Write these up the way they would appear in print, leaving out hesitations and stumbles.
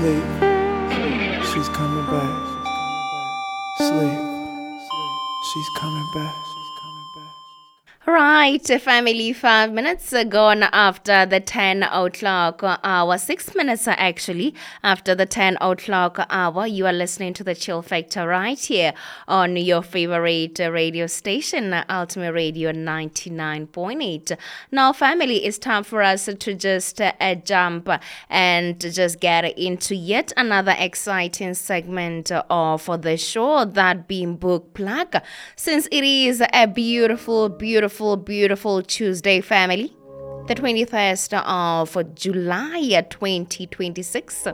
Sleep, she's coming back. Sleep, she's coming back. Right, family, 5 minutes gone after the 10 o'clock hour. 6 minutes actually after the 10 o'clock hour. You are listening to the Chill Factor right here on your favorite radio station, Ultimate Radio 99.8. Now, family, it's time for us to just jump and just get into yet another exciting segment of the show, that being Book Plug. Since it is a beautiful Tuesday, family, the 21st of July 2026.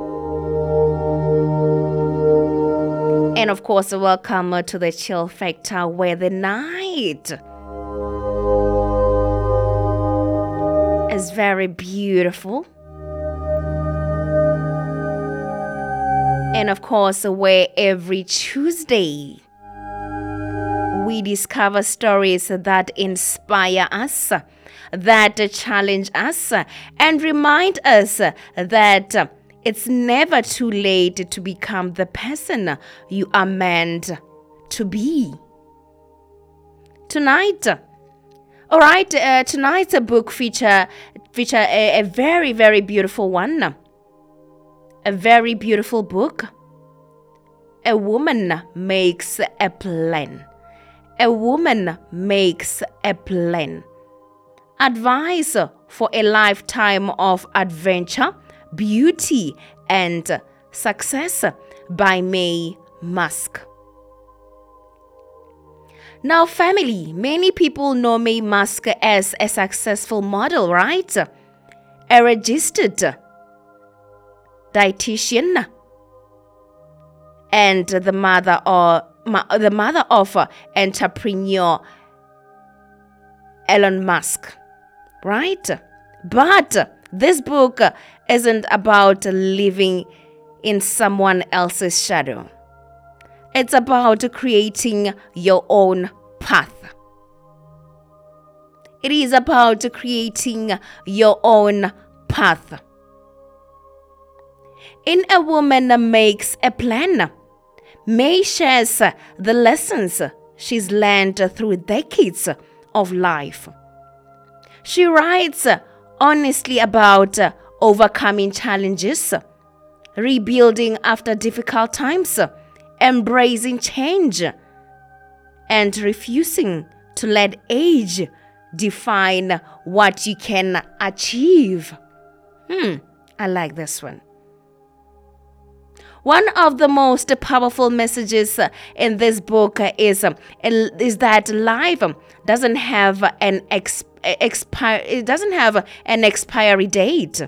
And of course, welcome to the Chill Factor, where the night is very beautiful. And of course, where every Tuesday we discover stories that inspire us, that challenge us, and remind us that it's never too late to become the person you are meant to be. Tonight's book feature a very, very beautiful one. A very beautiful book. A Woman Makes a Plan. A Woman Makes a Plan. Advice for a lifetime of adventure, beauty, and success by May Musk. Now, family, many people know May Musk as a successful model, right? A registered dietitian and the mother of entrepreneur Elon Musk, right? But this book isn't about living in someone else's shadow. It's about creating your own path. It is about creating your own path. In A Woman Makes a Plan, May shares the lessons she's learned through decades of life. She writes honestly about overcoming challenges, rebuilding after difficult times, embracing change, and refusing to let age define what you can achieve. I like this one. One of the most powerful messages in this book is that life doesn't have an expiry date.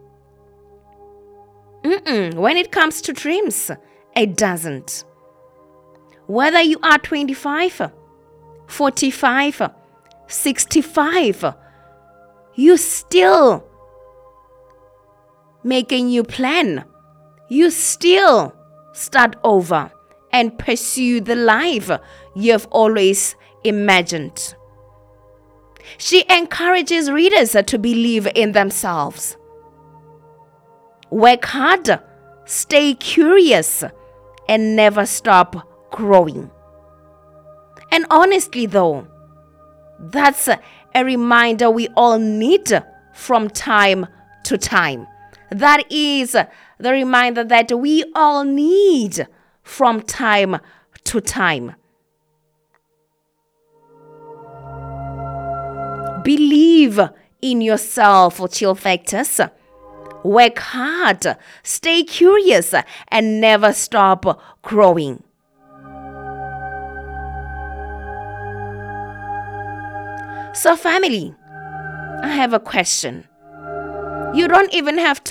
When it comes to dreams, it doesn't. Whether you are 25, 45, 65, you still make a new plan. You still start over and pursue the life you've always imagined. She encourages readers to believe in themselves. Work hard, stay curious, and never stop growing. And honestly though, that's a reminder we all need from time to time. That is the reminder that we all need from time to time. Believe in yourself, Chill Factors. Work hard, stay curious, and never stop growing. So, family, I have a question. You don't even have to